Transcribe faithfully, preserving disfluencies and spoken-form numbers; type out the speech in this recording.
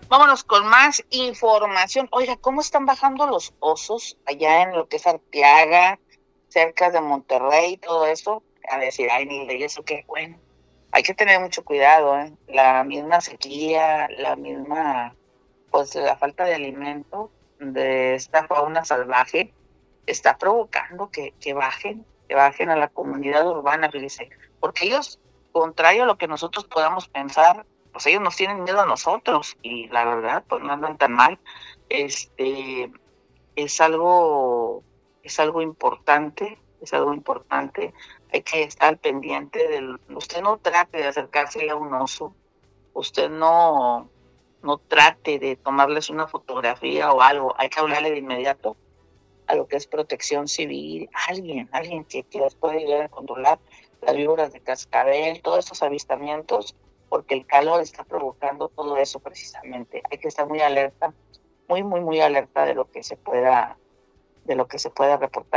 Vámonos con más información. Oiga, ¿cómo están bajando los osos allá en lo que es Arteaga, cerca de Monterrey, todo eso? A decir, ay, ni de eso qué bueno. Hay que tener mucho cuidado, ¿eh? La misma sequía, la misma, pues la falta de alimento de esta fauna salvaje está provocando que, que bajen, que bajen a la comunidad urbana, fíjese, porque ellos, contrario a lo que nosotros podamos pensar, pues ellos nos tienen miedo a nosotros y la verdad, pues no andan tan mal. Este, es algo, es algo importante, es algo importante. Hay que estar pendiente del, usted no trate de acercarse a un oso, usted no, no trate de tomarles una fotografía o algo, hay que hablarle de inmediato a lo que es protección civil, alguien, alguien que, que les puede ayudar a controlar las víboras de cascabel, todos esos avistamientos, porque el calor está provocando todo eso precisamente. Hay que estar muy alerta, muy, muy, muy alerta de lo que se pueda, de lo que se pueda reportar.